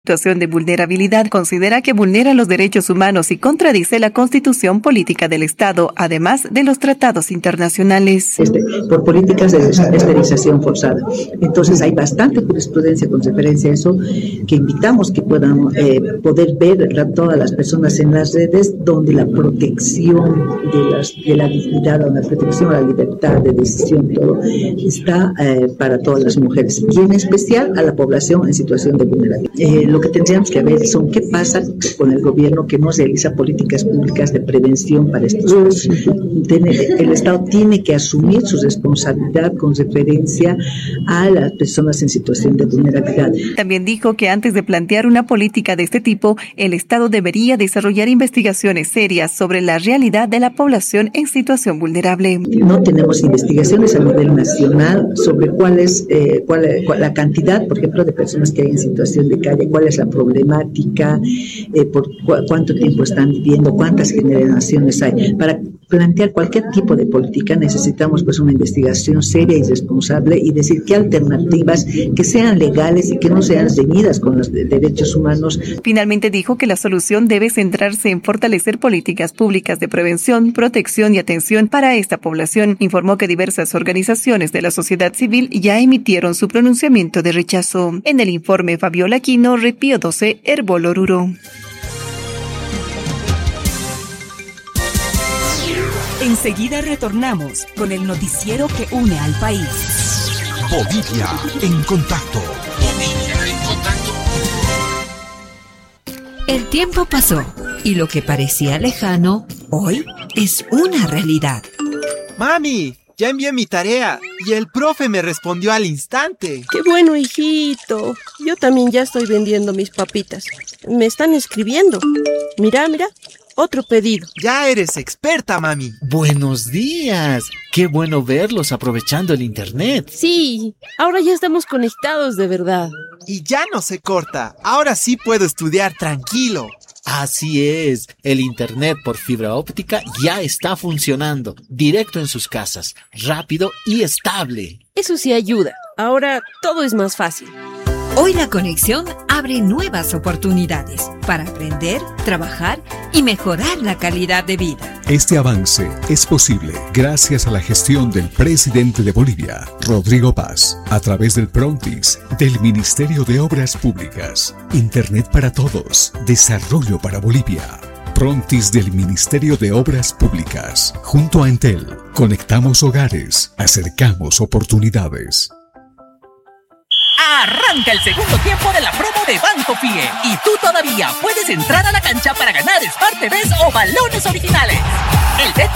Situación de vulnerabilidad considera que vulnera los derechos humanos y contradice la Constitución Política del Estado, además de los tratados internacionales. Por políticas de esterilización forzada. Entonces hay bastante jurisprudencia con referencia a eso, que invitamos que puedan poder ver a todas las personas en las redes, donde la protección de la dignidad, o la protección a la libertad de decisión, todo está para todas las mujeres, y en especial a la población en situación de vulnerabilidad. Lo que tendríamos que ver son qué pasa con el gobierno que no realiza políticas públicas de prevención para estos casos. El Estado tiene que asumir su responsabilidad con referencia a las personas en situación de vulnerabilidad. También dijo que antes de plantear una política de este tipo, el Estado debería desarrollar investigaciones serias sobre la realidad de la población en situación vulnerable. No tenemos investigaciones a nivel nacional sobre cuál es la cantidad, por ejemplo, de personas que hay en situación de calle, cuál es la problemática, por cuánto tiempo están viviendo, cuántas generaciones hay. Para plantear cualquier tipo de política necesitamos pues una investigación seria y responsable, y decir qué alternativas que sean legales y que no sean reñidas con los derechos humanos. Finalmente dijo que la solución debe centrarse en fortalecer políticas públicas de prevención, protección y atención para esta población. Informó que diversas organizaciones de la sociedad civil ya emitieron su pronunciamiento de rechazo. En el informe, Fabiola Aquino, Repío 12, Herbol Oruro. Enseguida retornamos con el noticiero que une al país. Bolivia en contacto. Bolivia en contacto. El tiempo pasó y lo que parecía lejano, hoy es una realidad. ¡Mami! Ya envié mi tarea y el profe me respondió al instante. ¡Qué bueno, hijito! Yo también ya estoy vendiendo mis papitas. Me están escribiendo. Mira, otro pedido. Ya eres experta, mami. Buenos días. Qué bueno verlos aprovechando el internet. Sí, ahora ya estamos conectados de verdad. Y ya no se corta. Ahora sí puedo estudiar tranquilo. Así es, el internet por fibra óptica ya está funcionando, directo en sus casas, rápido y estable. Eso sí ayuda, ahora todo es más fácil. Hoy la conexión abre nuevas oportunidades para aprender, trabajar y mejorar la calidad de vida. Este avance es posible gracias a la gestión del presidente de Bolivia, Rodrigo Paz, a través del Prontis, del Ministerio de Obras Públicas. Internet para todos, desarrollo para Bolivia. Prontis del Ministerio de Obras Públicas. Junto a Entel, conectamos hogares, acercamos oportunidades. Arranca el segundo tiempo de la promo de Banco Fie y tú todavía puedes entrar a la cancha para ganar Smart TVs o balones originales. El